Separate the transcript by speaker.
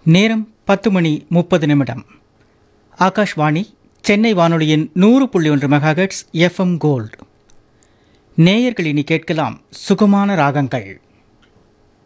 Speaker 1: நேரம் 10:30 ஆகாஷ்வாணி சென்னை வானொலியின் 100.1 megahertz FM gold. நேயர்கள் இனி கேட்கலாம் சுகமான ராகங்கள்.